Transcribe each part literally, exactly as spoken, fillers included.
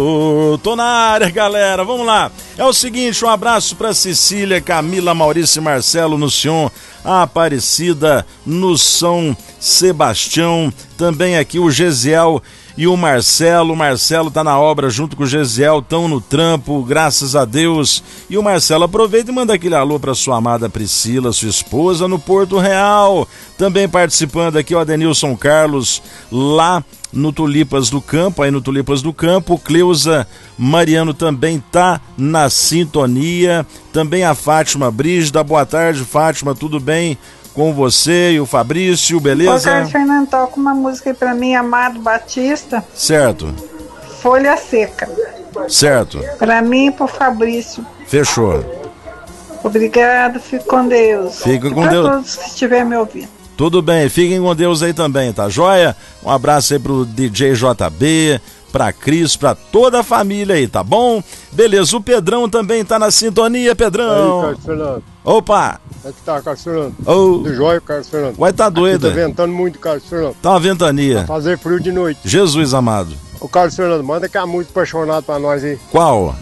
Oh, tô na área, galera, vamos lá. É o seguinte, um abraço pra Cecília, Camila, Maurício e Marcelo no Sion, a Aparecida no São Sebastião, também aqui o Gesiel e o Marcelo. O Marcelo tá na obra junto com o Gesiel, estão no trampo, graças a Deus. E o Marcelo aproveita e manda aquele alô pra sua amada Priscila, sua esposa, no Porto Real. Também participando aqui o Adenilson Carlos, lá no Tulipas do Campo, aí no Tulipas do Campo. Cleusa Mariano também tá na sintonia. Também a Fátima Brígida. Boa tarde, Fátima, tudo bem com você e o Fabrício, beleza? Ô, Carlos Fernando, toca uma música aí pra mim, Amado Batista. Certo. Folha Seca. Certo. Pra mim e pro Fabrício. Fechou. Obrigado, fique com Deus. Fique com e pra Deus. todos que estiverem me ouvindo. Tudo bem, fiquem com Deus aí também, tá joia? Um abraço aí pro D J J B, pra Cris, pra toda a família aí, tá bom? Beleza, o Pedrão também tá na sintonia, Pedrão. Aí, Carlos Fernando. Opa! Como é que tá, Carlos Fernando? Oh. Do jóia, Carlos Fernando. Vai tá doido. Aqui tá ventando muito, Carlos Fernando. Tá uma ventania. Vai fazer frio de noite. Jesus amado. Ô, Carlos Fernando, manda aquela música apaixonada pra nós aí. Qual?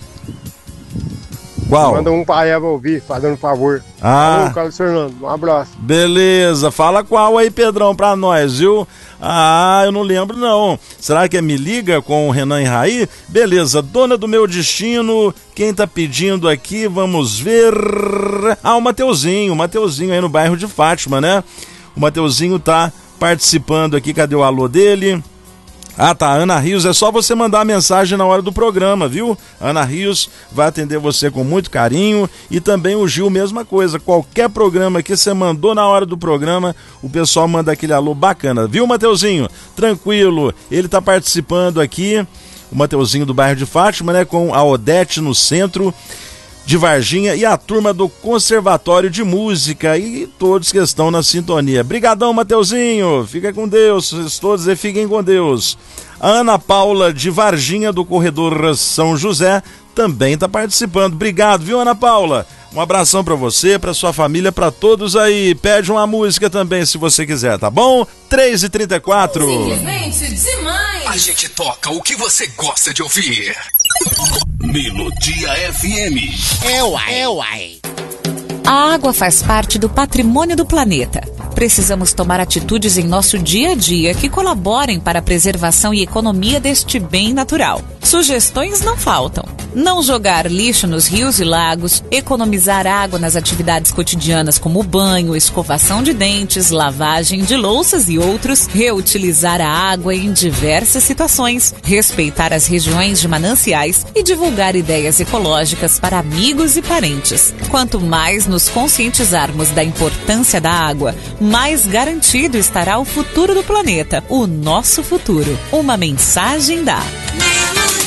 Qual? Manda um pra Eva ouvir, fazendo um favor. Ah. Alô, Carlos Fernando, um abraço. Beleza, fala qual aí, Pedrão, pra nós, viu? Ah, eu não lembro não. Será que é Me Liga com o Renan e Raí? Beleza, Dona do Meu Destino, quem tá pedindo aqui, vamos ver... Ah, o Mateuzinho, o Mateuzinho aí no bairro de Fátima, né? O Mateuzinho tá participando aqui, cadê o alô dele? Ah, tá, Ana Rios, é só você mandar a mensagem na hora do programa, viu? Ana Rios vai atender você com muito carinho, e também o Gil, mesma coisa, qualquer programa que você mandou na hora do programa, o pessoal manda aquele alô bacana, viu, Mateuzinho? Tranquilo, ele tá participando aqui, o Mateuzinho do bairro de Fátima, né, com a Odete no centro de Varginha e a turma do Conservatório de Música e todos que estão na sintonia. Brigadão, Mateuzinho, fica com Deus, vocês todos e fiquem com Deus. A Ana Paula de Varginha do Corredor São José também está participando. Obrigado, viu, Ana Paula? Um abração para você, para sua família, para todos aí. Pede uma música também se você quiser, tá bom? três e trinta e quatro. Simplesmente demais. A gente toca o que você gosta de ouvir. Melodia F M. É uai. É uai. A água faz parte do patrimônio do planeta. Precisamos tomar atitudes em nosso dia a dia que colaborem para a preservação e economia deste bem natural. Sugestões não faltam. Não jogar lixo nos rios e lagos, economizar água nas atividades cotidianas como banho, escovação de dentes, lavagem de louças e outros, reutilizar a água em diversas situações, respeitar as regiões de mananciais e divulgar ideias ecológicas para amigos e parentes. Quanto mais nos conscientizarmos da importância da água, mais garantido estará o futuro do planeta, o nosso futuro. Uma mensagem da